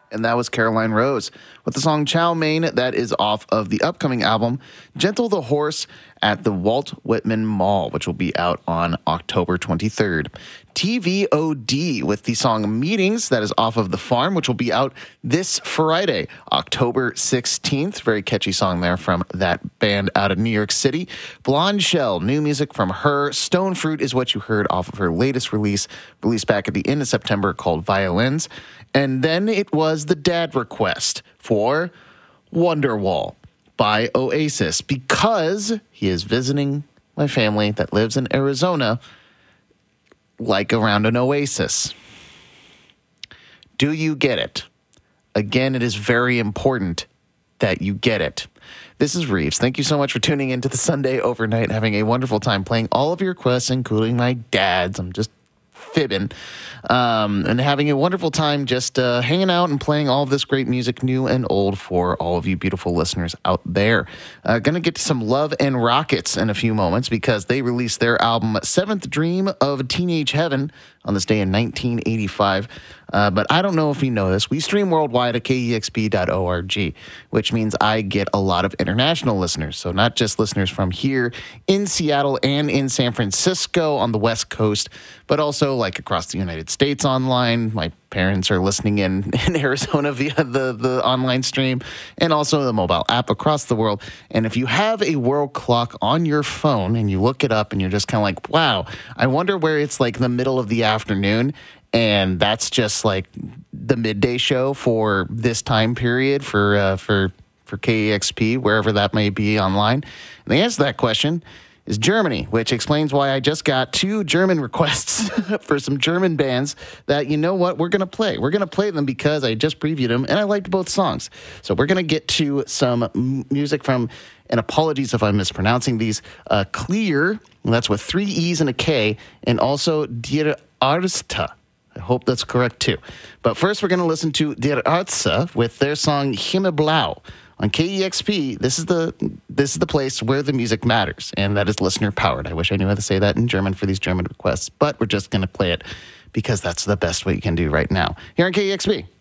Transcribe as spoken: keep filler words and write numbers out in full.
And that was Caroline Rose with the song Chow Mein. That is off of the upcoming album, Gentle the Horse, at the Walt Whitman Mall, which will be out on October twenty-third. T V O D with the song Meetings. That is off of The Farm, which will be out this Friday, October sixteenth. Very catchy song there from that band out of New York City. Blonde Shell, new music from her. Stone Fruit is what you heard off of her latest release, released back at the end of September, called Violins. And then it was the dad request for Wonderwall by Oasis, because he is visiting my family that lives in Arizona, like around an oasis. Do you get it? Again, it is very important that you get it. This is Reeves. Thank you so much for tuning into the Sunday Overnight, having a wonderful time playing all of your requests, including my dad's. I'm just fibbing. Um, and having a wonderful time just uh, hanging out and playing all of this great music, new and old, for all of you beautiful listeners out there. Uh, gonna get to some Love and Rockets in a few moments, because they released their album Seventh Dream of Teenage Heaven on this day in nineteen eighty-five. Uh, but I don't know if you know this. We stream worldwide at K E X P dot org, which means I get a lot of international listeners. So not just listeners from here in Seattle and in San Francisco on the West Coast, but also like across the United States online. My parents are listening in in Arizona via the, the online stream, and also the mobile app across the world. And if you have a world clock on your phone and you look it up and you're just kind of like, wow, I wonder where it's like the middle of the afternoon, and that's just like the midday show for this time period for uh, for for K E X P, wherever that may be online. And the answer to that question is Germany, which explains why I just got two German requests for some German bands that, you know what, we're going to play. We're going to play them because I just previewed them and I liked both songs. So we're going to get to some m- music from, and apologies if I'm mispronouncing these, uh, Clear, and that's with three E's and a K, and also Der Arsta. I hope that's correct too. But first we're going to listen to Der Arza with their song Himmelblau. On K E X P, this is the this is the place where the music matters, and that is listener powered. I wish I knew how to say that in German for these German requests, but we're just going to play it because that's the best way you can do right now here on K E X P.